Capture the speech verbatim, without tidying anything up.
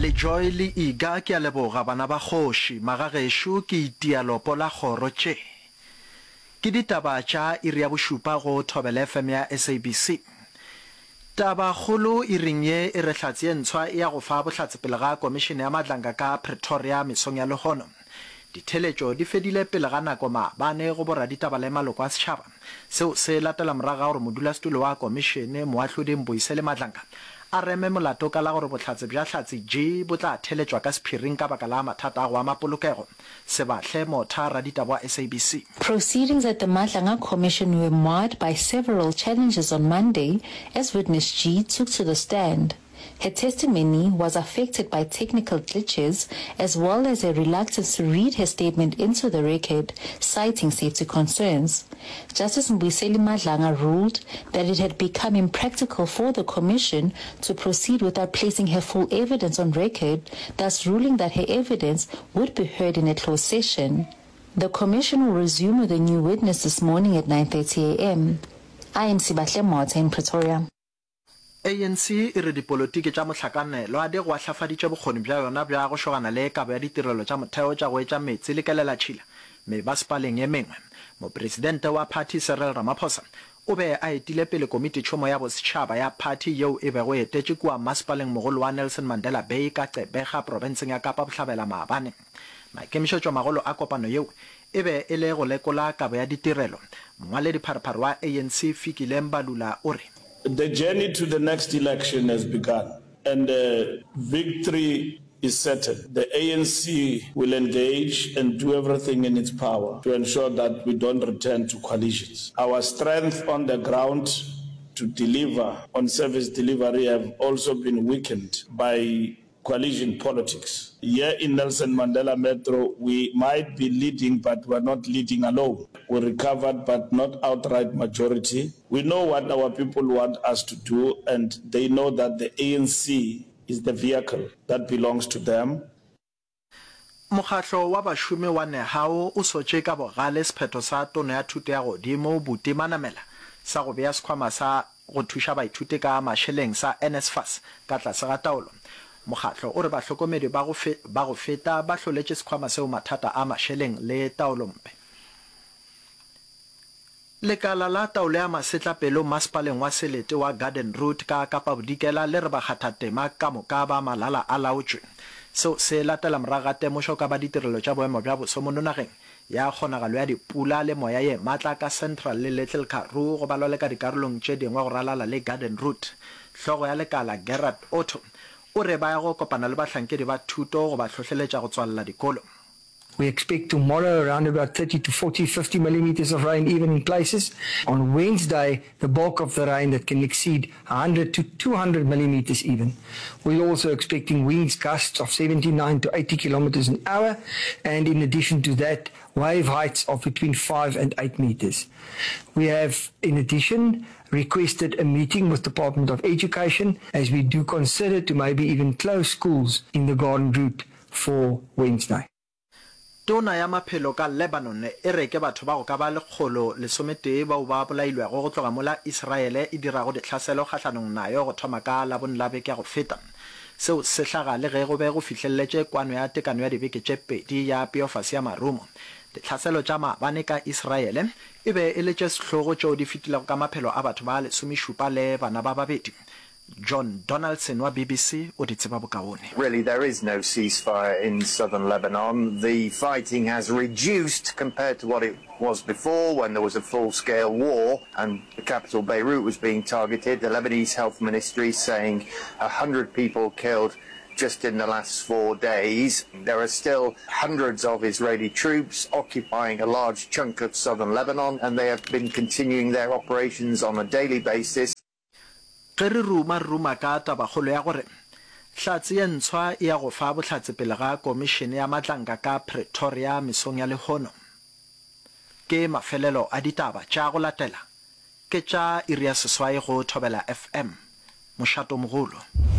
le joy le iga ke a leboga bana ba kgoši magagesho ke itialopo la kgoro tše ke ditaba tša iri ya bošupa go Thobela F M ya S A B C. Taba kgolo e reng ye e re hlatse e ntshwa e ya go fa bohlatsepele ga komishene ya Madlanka ka Pretoria mesong ya Lehono. Ditheletšo di fedile pele ga nako maabane go bora ditaba le maloko a setšhaba seo se latela moraga gore modulasetulo wa komishene Moahlodi Mbuyisele Madlanka a reme molato ka la gore bohlatse bja hlatse G bo tla theletšwa ka sephiring ka baka la mathata a go ama polokego. Sebahle Motha raditaba S A B C. Proceedings at the Madlanka Commission were marred by several challenges on Monday as witness G took to the stand. Her testimony was affected by technical glitches as well as a reluctance to read her statement into the record, citing safety concerns. Justice Mbuyisele Madlanka ruled that it had become impractical for the Commission to proceed without placing her full evidence on record, thus ruling that her evidence would be heard in a closed session. The Commission will resume with a new witness this morning at nine thirty a m I am Sebahle Motha in Pretoria. A N C e re dipolotiki tša mohlakanelo a di go ahlafaditše bokgoni bja yona bja go shogana le kabo ya ditirelo tša motheo tša go etša metsi le kelela tšhila mebasepaleng ye mengwe. Mopresidente wa party Cyril Ramaphosa o be a etile pele komiti tšhomo ya bosetšhaba ya party yeo e bego etetše kua masepaleng mogolo wa Nelson Mandela Bay ka Gqeberha provinseng ya Kapa Bohlabela maabane. Maikemišetšo magolo a kopano yeo e be e le go lekola kabo ya ditirelo. Mongwaledi-pharephare wa A N C Fikile Mbalula o re the journey to the next election has begun, and uh, victory is certain. The A N C will engage and do everything in its power to ensure that we don't return to coalitions. Our strength on the ground to deliver on service delivery have also been weakened by coalition politics. Here in Nelson Mandela Metro, we might be leading, but we're not leading alone. We recovered, but not outright majority. We know what our people want us to do, and they know that the A N C is the vehicle that belongs to them. Mokgatlo wa bašomi wa Nehao o sotše ka bogale sephetho sa tono ya thuto ya godimo Buti Manamela sa go bea sekhwama sa go thuša baithuti ka mašeleng sa NSFAS ka tlase ga taolo. Mokgatlo o re bahlokomedi ba go feta ba hloletše sekhwama seo mathata a mašeleng le taolompe. Lekala la taolo ya masetlapelo masepaleng wa Selete wa Garden Route ka Kapa Bodikela le re bakgathatema ka moka ba malala a laotšwe seo se latela moraga temošo ka ba ditirelo tša boemo bja boso mo nageng ya kgonagalo ya dipula le moya ye matla ka Central le Little Karoo go balwa le ka dikarolong tše dingwe go ralala le Garden Route. Hlogo ya lekala Gerard Otto o re ba ya go kopana le bahlankedi ba thuto go ba hlohleletša go tswalela dikolo. We expect tomorrow around about thirty to forty, fifty millimeters of rain, even in places. On Wednesday, the bulk of the rain that can exceed one hundred to two hundred millimeters even. We're also expecting winds gusts of seventy-nine to eighty kilometers an hour. And in addition to that, wave heights of between five and eight meters. We have, in addition, requested a meeting with the Department of Education as we do consider to maybe even close schools in the Garden Route for Wednesday. Tona ya maphelo ka Lebanon e re ke batho ba go ka ba lekgolo lesometee ba o ba bolailwe go tloga mola Israele e dira go ditlhaselo kgatlhanong nayo go thoma ka la bonlabe ke go feta seo se hlaga le ge go be go fihleletse kwano ya tekano ya dibeke tše pedi ya peofase ya marumo. Ditlhaselo tša maabane ka Israele e be e le tše sehlogo tšeo di fetilego ka maphelo a batho ba lesomešupa le bana ba babedi. John Donaldson wa B B C o di tseba bokaone. Really, there is no ceasefire in southern Lebanon. The fighting has reduced compared to what it was before when there was a full-scale war and the capital Beirut was being targeted. The Lebanese Health Ministry saying a hundred people killed just in the last four days. There are still hundreds of Israeli troops occupying a large chunk of southern Lebanon, and they have been continuing their operations on a daily basis. Ge re ruma ruma ka tabagolo ya gore hlatse ye ntshwa e ya go fa bohlatsepele ga komishene ya Madlanka ka Pretoria mesong ya Lehono. Ke mafelelo a ditaba tša go latela ke tša iri ya seswai go Thobela F M mošato mogolo.